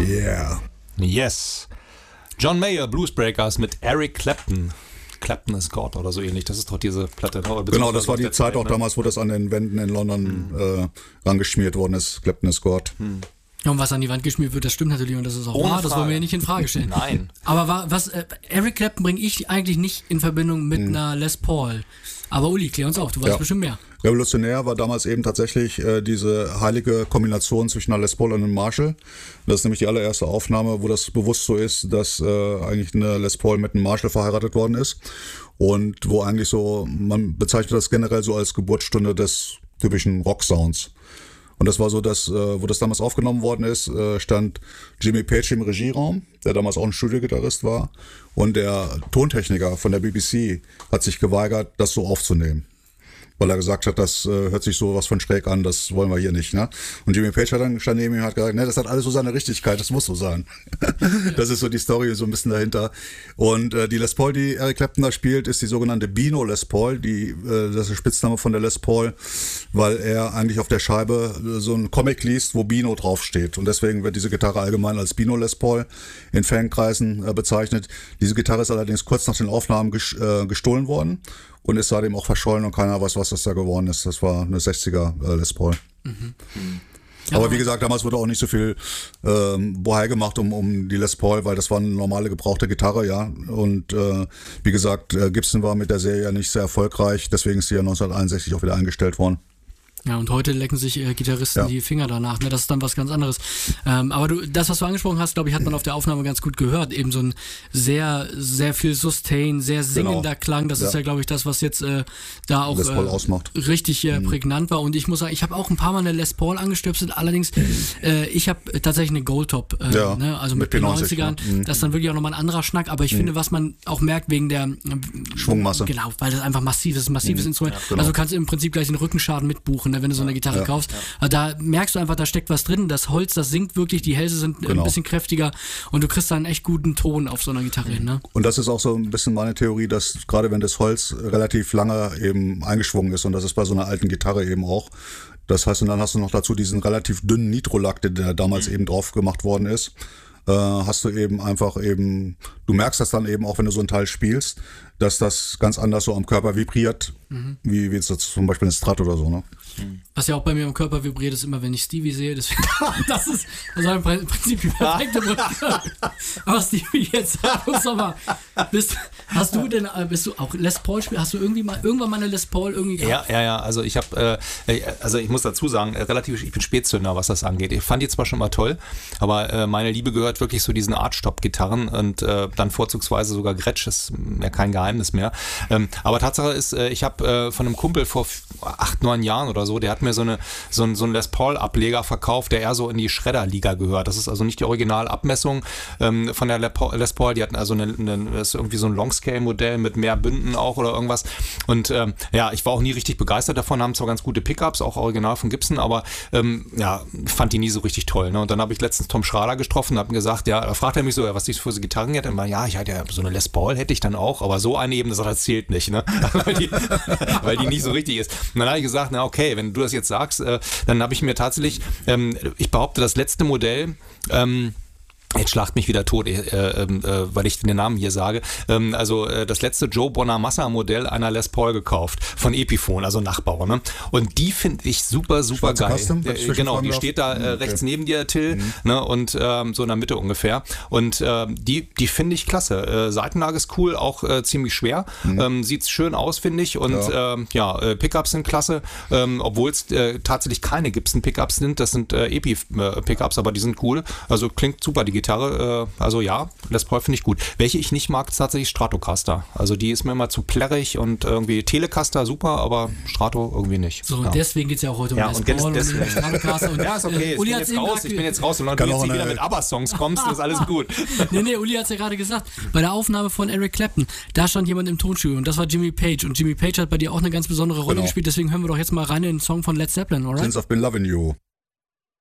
Yeah. Yes. John Mayer, Bluesbreakers mit Eric Clapton. Clapton is God oder so ähnlich. Das ist doch diese Platte. Genau, das war die Zeit auch damals, wo das an den Wänden in London rangeschmiert worden ist. Clapton is God. Und was an die Wand geschmiert wird, das stimmt natürlich und das ist auch Ohne wahr, das wollen wir Frage. ja nicht in Frage stellen. Nein. Aber Eric Clapton bringe ich eigentlich nicht in Verbindung mit einer Les Paul. Aber Uli, klär uns auf, du weißt bestimmt mehr. Revolutionär war damals eben tatsächlich diese heilige Kombination zwischen einer Les Paul und einem Marshall. Das ist nämlich die allererste Aufnahme, wo das bewusst so ist, dass eigentlich eine Les Paul mit einem Marshall verheiratet worden ist. Und wo eigentlich so, man bezeichnet das generell so als Geburtsstunde des typischen Rock-Sounds. Und das war so, dass, wo das damals aufgenommen worden ist, stand Jimmy Page im Regieraum, der damals auch ein Studiogitarrist war. Und der Tontechniker von der BBC hat sich geweigert, das so aufzunehmen. Weil er gesagt hat, das hört sich so was von schräg an, das wollen wir hier nicht. Ne? Und Jimmy Page hat dann stand neben ihm und hat gesagt, ne, das hat alles so seine Richtigkeit, das muss so sein. Das ist so die Story so ein bisschen dahinter. Und die Les Paul, die Eric Clapton da spielt, ist die sogenannte Beano Les Paul. Das ist der Spitzname von der Les Paul, weil er eigentlich auf der Scheibe so einen Comic liest, wo Beano draufsteht. Und deswegen wird diese Gitarre allgemein als Beano Les Paul in Fankreisen bezeichnet. Diese Gitarre ist allerdings kurz nach den Aufnahmen gestohlen worden. Und ist seitdem auch verschollen und keiner weiß, was das da geworden ist. Das war eine 60er Les Paul. Aber wie gesagt, damals wurde auch nicht so viel Bohai gemacht um die Les Paul, weil das war eine normale gebrauchte Gitarre, ja. Und wie gesagt, Gibson war mit der Serie ja nicht sehr erfolgreich, deswegen ist sie ja 1961 auch wieder eingestellt worden. Ja, und heute lecken sich Gitarristen die Finger danach, ne? Das ist dann was ganz anderes. Aber das, was du angesprochen hast, glaube ich, hat man auf der Aufnahme ganz gut gehört. Eben so ein sehr, sehr viel Sustain, sehr singender Klang. Das ist ja, glaube ich, das, was jetzt da auch Les Paul ausmacht. Richtig prägnant war. Und ich muss sagen, ich habe auch ein paar Mal eine Les Paul angestöpselt. Allerdings, ich habe tatsächlich eine Goldtop, ne? Also mit den 90ern. Ja. Das ist dann wirklich auch nochmal ein anderer Schnack. Aber ich finde, was man auch merkt wegen der Schwungmasse. Genau, weil das einfach massives Instrument. Ja, genau. Also kannst du im Prinzip gleich den Rückenschaden mitbuchen, wenn du so eine Gitarre kaufst. Ja. Da merkst du einfach, da steckt was drin. Das Holz, das singt wirklich, die Hälse sind ein bisschen kräftiger und du kriegst da einen echt guten Ton auf so einer Gitarre hin. Ne? Und das ist auch so ein bisschen meine Theorie, dass gerade wenn das Holz relativ lange eben eingeschwungen ist und das ist bei so einer alten Gitarre eben auch. Das heißt, und dann hast du noch dazu diesen relativ dünnen Nitrolack, der damals eben drauf gemacht worden ist. Hast du eben einfach du merkst das dann eben auch, wenn du so ein Teil spielst, dass das ganz anders so am Körper vibriert, wie jetzt zum Beispiel ein Strat oder so, ne? Was ja auch bei mir am Körper vibriert, ist immer, wenn ich Stevie sehe. Deswegen, das ist im Prinzip die perfekte Brücke. Aber Stevie, jetzt sag uns doch mal, bist du auch Les Paul Spieler? Hast du irgendwann mal eine Les Paul irgendwie gehabt? Ja. Also ich habe, ich muss dazu sagen, ich bin Spätzünder, was das angeht. Ich fand die zwar schon mal toll, aber meine Liebe gehört wirklich zu diesen Artstop-Gitarren und dann vorzugsweise sogar Gretsch, ist ja kein Geheimnis mehr. Aber Tatsache ist, ich habe von einem Kumpel vor 8-9 Jahren oder so, der hat mir so einen Les Paul-Ableger verkauft, der eher so in die Schredder-Liga gehört. Das ist also nicht die Originalabmessung von der Les Paul. Die hatten also das ist irgendwie so ein Longscale-Modell mit mehr Bünden auch oder irgendwas. Und ich war auch nie richtig begeistert davon, haben zwar ganz gute Pickups, auch original von Gibson, aber fand die nie so richtig toll. Ne? Und dann habe ich letztens Tom Schrader getroffen und habe gesagt, da fragt er mich so, was ich für so Gitarren hätte. Und ich hatte ja so eine Les Paul, hätte ich dann auch, aber so eine eben, das zählt nicht, ne? weil die nicht so richtig ist. Und dann habe ich gesagt, na okay, wenn du das jetzt sagst, dann habe ich mir tatsächlich, ich behaupte, das letzte Modell, jetzt schlacht mich wieder tot, weil ich den Namen hier sage. Das letzte Joe Bonamassa Modell einer Les Paul gekauft von Epiphone, also Nachbau. Ne? Und die finde ich super, super geil. Custom, genau, die steht da rechts neben dir, Till, ne? Und so in der Mitte ungefähr. Und die finde ich klasse. Seitenlage ist cool, auch ziemlich schwer. Sieht schön aus, finde ich. Und Pickups sind klasse, obwohl es tatsächlich keine Gibson Pickups sind. Das sind Epi-Pickups, aber die sind cool. Also klingt super, die Gitarre, Les Paul finde ich gut. Welche ich nicht mag, ist tatsächlich Stratocaster. Also die ist mir immer zu plärrig und irgendwie Telecaster super, aber Strato irgendwie nicht. So, und deswegen geht es ja auch heute um Les Paul und Stratocaster. Ja, ist okay. Ich bin jetzt raus. Und wenn du jetzt wieder mit ABBA-Songs kommst, ist alles gut. Nee, Uli hat es ja gerade gesagt. Bei der Aufnahme von Eric Clapton, da stand jemand im Tonstudio und das war Jimmy Page. Und Jimmy Page hat bei dir auch eine ganz besondere Rolle gespielt. Deswegen hören wir doch jetzt mal rein in den Song von Led Zeppelin, alright? Since I've been loving you.